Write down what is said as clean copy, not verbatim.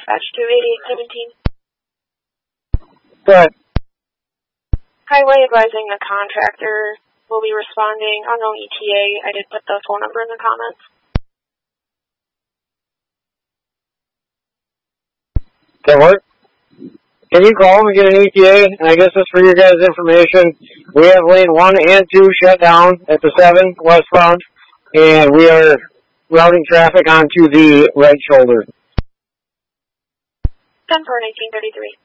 dispatch to 8817. Good. Highway advising the contractor will be responding. Unknown ETA. I did put the phone number in the comments. That work? Can you call them and get an ETA? And I guess just for your guys' information, we have lane 1 and 2 shut down at the 7 westbound, and we are routing traffic onto the right shoulder. 10 for 1833.